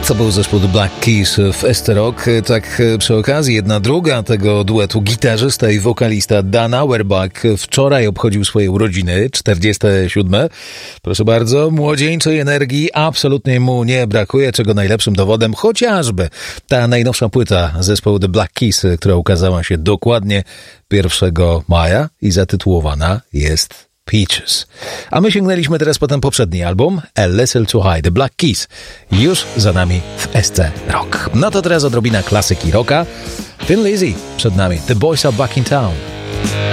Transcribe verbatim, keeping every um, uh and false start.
To był zespół The Black Keys w S T Rock. Tak przy okazji, jedna druga tego duetu, gitarzysta i wokalista Dan Auerbach, wczoraj obchodził swoje urodziny, czterdzieste siódme. Proszę bardzo, młodzieńczej energii absolutnie mu nie brakuje, czego najlepszym dowodem chociażby ta najnowsza płyta zespołu The Black Keys, która ukazała się dokładnie pierwszego maja i zatytułowana jest Peaches. A my sięgnęliśmy teraz po ten poprzedni album, A Little Too High, The Black Keys, już za nami w S C Rock. No to teraz odrobina klasyki rocka. Thin Lizzy przed nami, The Boys Are Back in Town.